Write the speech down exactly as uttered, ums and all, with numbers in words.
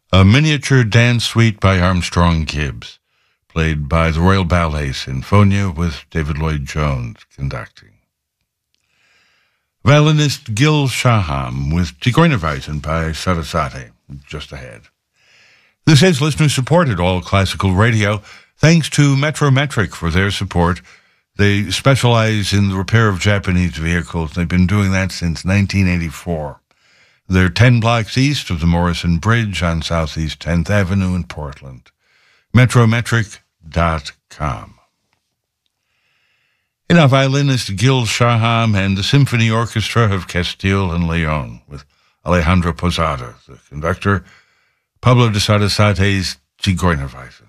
A miniature dance suite by Armstrong Gibbs, played by the Royal Ballet Sinfonia with David Lloyd Jones conducting. Violinist Gil Shaham with Zigeunerweisen by Sarasate, just ahead. This is listener-supported All Classical Radio, thanks to Metrometric for their support. They specialize in the repair of Japanese vehicles. They've been doing that since nineteen eighty-four. They're ten blocks east of the Morrison Bridge on Southeast tenth Avenue in Portland. Metrometric dot com. In our violinist Gil Shaham and the Symphony Orchestra of Castile and Leon with Alejandro Posada, the conductor, Pablo de Sarasate's Zigeunerweisen.